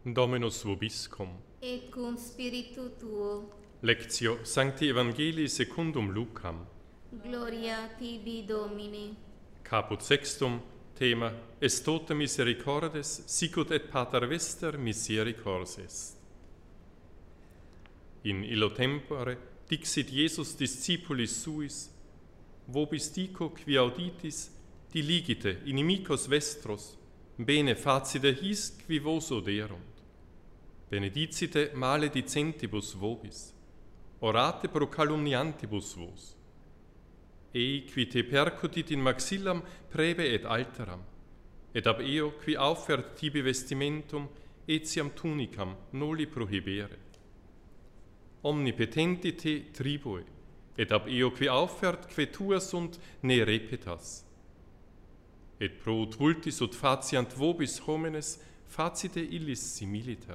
Dominus vobiscum. Et cum spiritu tuo. Lectio Sancti Evangelii secundum Lucam. Gloria tibi, Domine. Caput sextum, thema Est tota misericordes, sicut et pater vester misericors est. In illo tempore dixit Iesus discipulis suis, vobis dico qui auditis, diligite inimicos vestros, bene facide his qui vos oderunt. Benedicite maledicentibus vobis, orate pro calumniantibus vos. Ei qui te percutit in maxillam preve et alteram, et ab eo qui auffert tibi vestimentum etiam tunicam noli prohibere. Omnipotenti te tribue, et ab eo qui auffert que tua sunt ne repetas. Et pro ut vultis ut faciant vobis homines facite illis similiter.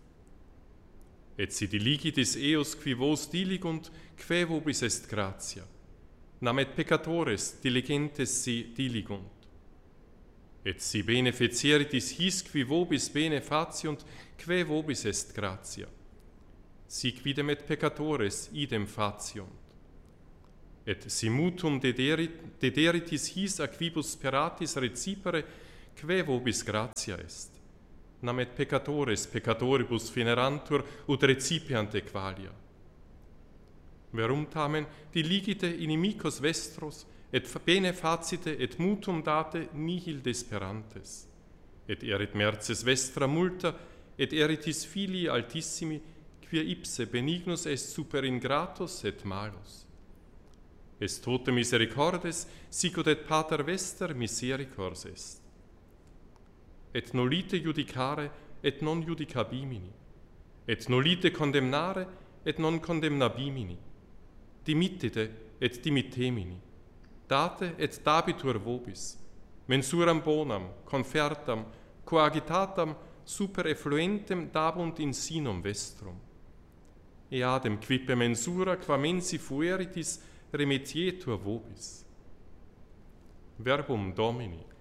Et si diligitis eos qui vos diligunt, que vobis est gratia. Nam et peccatores diligentes si diligunt. Et si bene fecieritis his qui vobis bene faciunt, que vobis est gratia. Si quidem et peccatores idem faciunt. Et si mutum dederitis his a quibus speratis recipere, que vobis gratia est. Nam et peccatores peccatoribus finerantur ut recipiant equalia. Verum tamen diligite inimicos vestros, et bene facite et mutum date nihil desperantes. Et erit merces vestra multa, et eritis filii altissimi, quia ipse benignus est super ingratos et malus. Est tota misericordes, sicut et pater vester misericors est. Et nolite judicare, et non judicabimini. Et nolite condemnare, et non condemnabimini. Dimittite, et dimittemini. Date, et dabitur vobis. Mensuram bonam, confertam, coagitatam, super effluentem dabunt in sinum vestrum. Eadem quippe mensura qua mensi fueritis remetietur vobis. Verbum Domini.